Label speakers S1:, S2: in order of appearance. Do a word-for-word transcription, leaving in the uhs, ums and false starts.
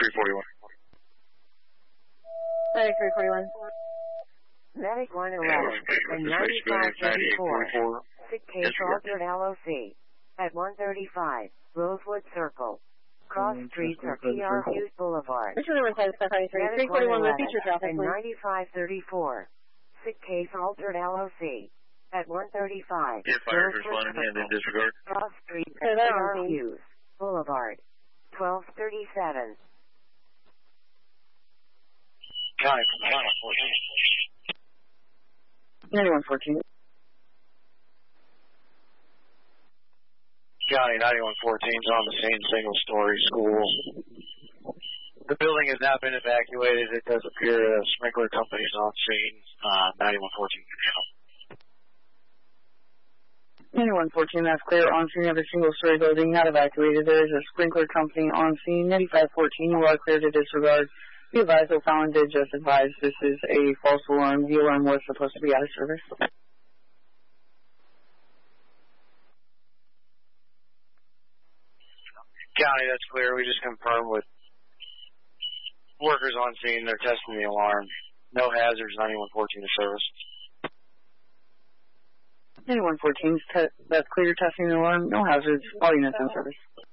S1: three forty-one.
S2: Medic three forty-one.
S3: Medic one eleven and ninety-five thirty-four. Sick case altered L O C. At one thirty-five, Rosewood Circle. Cross streets or P R Hughes Boulevard.
S2: Which one was that? three forty-one with feature traffic,
S3: and ninety-five thirty-four. Sick case altered L O C. At one thirty-five,
S1: Get fired, responding and in disregard.
S3: Cross streets or P R Hughes Boulevard. twelve thirty-seven.
S1: County,
S2: ninety-one fourteen.
S1: County ninety-one fourteen is on the scene, single-story school. The building has not been evacuated. It does appear a sprinkler company is on scene. Uh, ninety-one fourteen.
S2: ninety-one fourteen, that's clear. On scene of a single-story building, not evacuated. There is a sprinkler company on scene. ninety-five fourteen, you are clear to disregard. Be advised, O'Fallon did just advise this is a false alarm. The alarm was supposed to be out of service.
S1: County, that's clear. We just confirmed with workers on scene. They're testing the alarm. No hazards, ninety-one fourteen to service.
S2: ninety-one fourteen, te- that's clear, testing the alarm. No hazards. All units in service.